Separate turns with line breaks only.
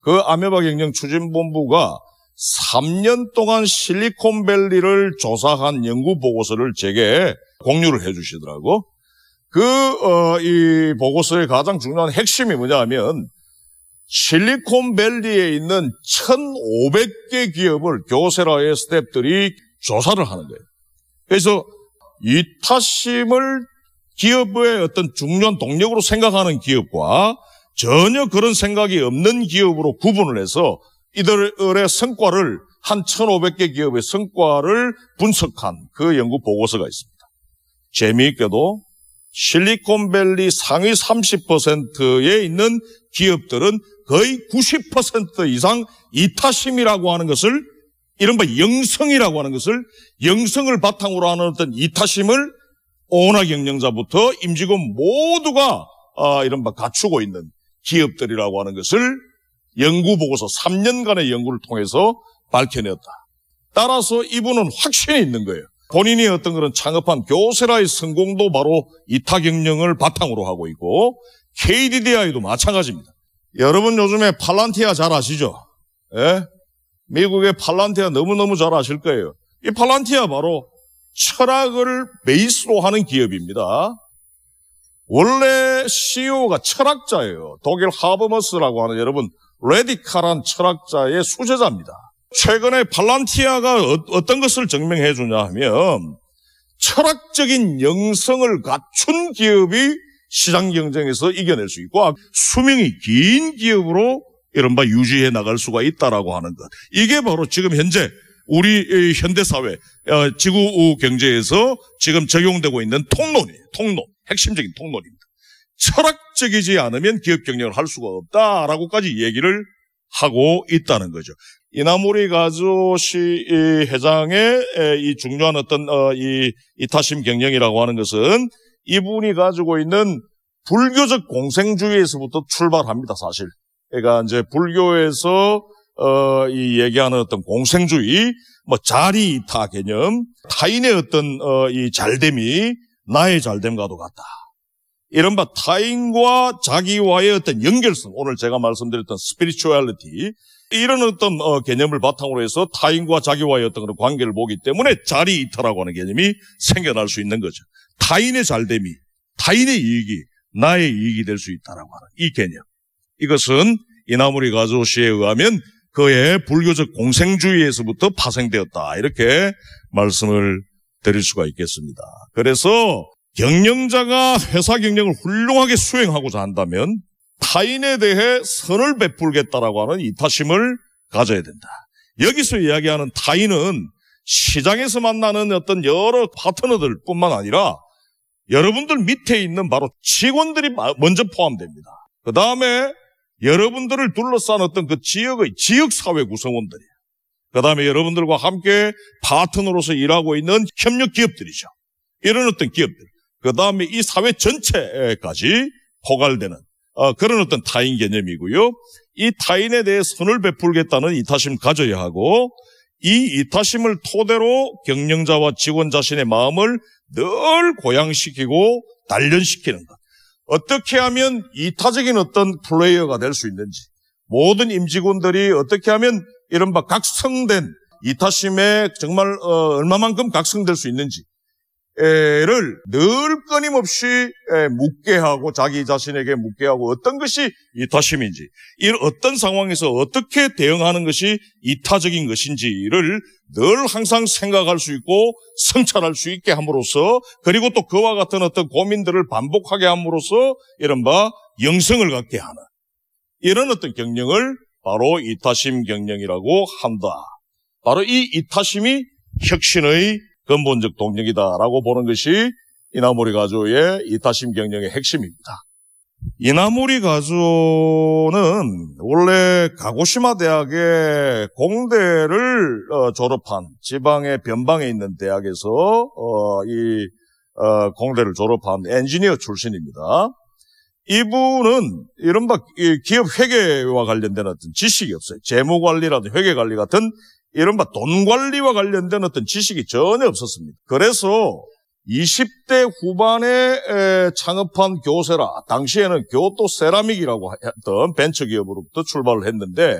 그 아메바 경영 추진본부가 3년 동안 실리콘밸리를 조사한 연구 보고서를 제게 공유를 해 주시더라고. 이 보고서의 가장 중요한 핵심이 뭐냐 하면 실리콘밸리에 있는 1,500개 기업을 교세라의 스태프들이 조사를 하는 거예요. 그래서 이타심을 기업의 어떤 중요한 동력으로 생각하는 기업과 전혀 그런 생각이 없는 기업으로 구분을 해서 이들의 성과를 한 1,500개 기업의 성과를 분석한 그 연구 보고서가 있습니다. 재미있게도 실리콘밸리 상위 30%에 있는 기업들은 거의 90% 이상 이타심이라고 하는 것을 이른바 영성이라고 하는 것을 영성을 바탕으로 하는 어떤 이타심을 오너 경영자부터 임직원 모두가 이른바 갖추고 있는 기업들이라고 하는 것을 연구보고서 3년간의 연구를 통해서 밝혀냈다. 따라서 이분은 확신이 있는 거예요. 본인이 어떤 그런 창업한 교세라의 성공도 바로 이타 경영을 바탕으로 하고 있고 KDDI도 마찬가지입니다. 여러분 요즘에 팔란티아 잘 아시죠? 예? 미국의 팔란티아 너무너무 잘 아실 거예요. 이 팔란티아 바로 철학을 베이스로 하는 기업입니다. 원래 CEO가 철학자예요. 독일 하버머스라고 하는 여러분 레디칼한 철학자의 수제자입니다. 최근에 팔란티아가 어떤 것을 증명해 주냐 하면 철학적인 영성을 갖춘 기업이 시장 경쟁에서 이겨낼 수 있고 수명이 긴 기업으로 이른바 유지해 나갈 수가 있다라고 하는 것. 이게 바로 지금 현재 우리 현대사회 지구 경제에서 지금 적용되고 있는 통론이에요. 통론. 핵심적인 통론입니다. 철학적이지 않으면 기업 경영을 할 수가 없다라고까지 얘기를 하고 있다는 거죠. 이나모리 가조시 회장의 이 중요한 어떤 이타심 경영이라고 하는 것은 이분이 가지고 있는 불교적 공생주의에서부터 출발합니다, 사실. 그러니까 이제 불교에서 이 얘기하는 어떤 공생주의, 자리 이타 개념, 타인의 어떤 이 잘됨이 나의 잘됨과도 같다. 이른바 타인과 자기와의 어떤 연결성, 오늘 제가 말씀드렸던 스피리추얼리티, 이런 어떤 개념을 바탕으로 해서 타인과 자기와의 어떤 그런 관계를 보기 때문에 자리 이타라고 하는 개념이 생겨날 수 있는 거죠. 타인의 잘됨이, 타인의 이익이 나의 이익이 될 수 있다라고 하는 이 개념. 이것은 이나모리 가조시에 의하면 그의 불교적 공생주의에서부터 파생되었다. 이렇게 말씀을 드릴 수가 있겠습니다. 그래서 경영자가 회사 경영을 훌륭하게 수행하고자 한다면 타인에 대해 선을 베풀겠다라고 하는 이타심을 가져야 된다. 여기서 이야기하는 타인은 시장에서 만나는 어떤 여러 파트너들 뿐만 아니라 여러분들 밑에 있는 바로 직원들이 먼저 포함됩니다. 그 다음에 여러분들을 둘러싼 어떤 그 지역의 지역사회 구성원들이에요. 그 다음에 여러분들과 함께 파트너로서 일하고 있는 협력 기업들이죠. 이런 어떤 기업들. 그 다음에 이 사회 전체까지 포괄되는 그런 어떤 타인 개념이고요. 이 타인에 대해 선을 베풀겠다는 이타심을 가져야 하고 이 이타심을 토대로 경영자와 직원 자신의 마음을 늘 고양시키고 단련시키는 것. 어떻게 하면 이타적인 어떤 플레이어가 될 수 있는지, 모든 임직원들이 어떻게 하면 이른바 각성된 이타심에 정말 얼마만큼 각성될 수 있는지를 늘 끊임없이 묻게 하고 자기 자신에게 묻게 하고 어떤 것이 이타심인지, 이런 어떤 상황에서 어떻게 대응하는 것이 이타적인 것인지를 늘 항상 생각할 수 있고 성찰할 수 있게 함으로써, 그리고 또 그와 같은 어떤 고민들을 반복하게 함으로써 이른바 영성을 갖게 하는 이런 어떤 경영을 바로 이타심 경영이라고 한다. 바로 이 이타심이 혁신의 근본적 동력이다라고 보는 것이 이나모리 가조의 이타심 경영의 핵심입니다. 이나모리 가조는 원래 가고시마 대학의 공대를 졸업한, 지방의 변방에 있는 대학에서 공대를 졸업한 엔지니어 출신입니다. 이분은 이른바 기업 회계와 관련된 어떤 지식이 없어요. 재무관리라든지 회계관리 같은 이른바 돈 관리와 관련된 어떤 지식이 전혀 없었습니다. 그래서 20대 후반에 창업한 교세라, 당시에는 교토 세라믹이라고 했던 벤처기업으로부터 출발을 했는데